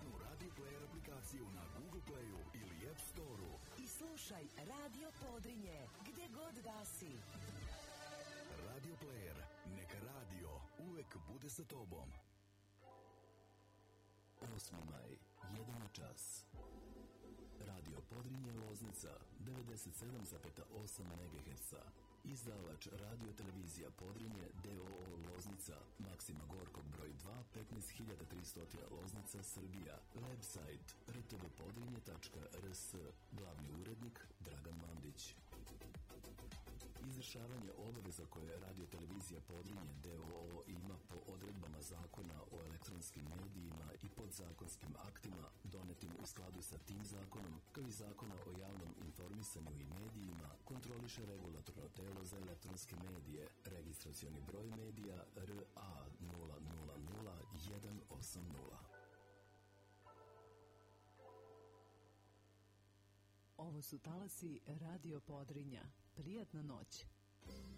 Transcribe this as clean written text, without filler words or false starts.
besplatnu Radio Player aplikaciju na Google Playu ili App Storeu. I slušaj Radio Podrinje gde god da si. Radio Player, neka radio uvek bude sa tobom. 8. maj, 1 čas. Radio Podrinje Loznica, 97,8 MHz. Izdavač Radio Televizija Podrinje, D.O.O. Loznica, Maksima Gorkog broj 2, 15300 Loznica, Srbija. Website rtvpodrinje.rs. Glavni urednik Dragan Mandić. Izvršavanje obaveza koje Radio Televizija Podrinje D.O.O. ima po odredbama Zakona o elektronskim medijima i podzakonskim aktima donetim u skladu sa tim zakonom, kao i Zakona o javnom informisanju i medijima, kontroliše regulatorno telo za elektronske medije, registracioni broj medija RA 000180. Ovo su talasi Radio Podrinja. Prijatna noć.